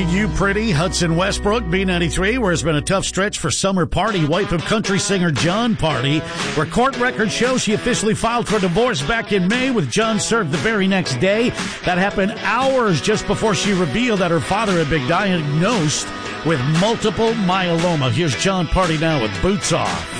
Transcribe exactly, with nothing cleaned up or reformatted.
You Pretty, Hudson Westbrook, B ninety-three, where it's been a tough stretch for Summer Party, wife of country singer John Party, where court records show she officially filed for divorce back in May, with John served the very next day. That happened hours just before she revealed that her father had been diagnosed with multiple myeloma. Here's John Party now with Boots Off.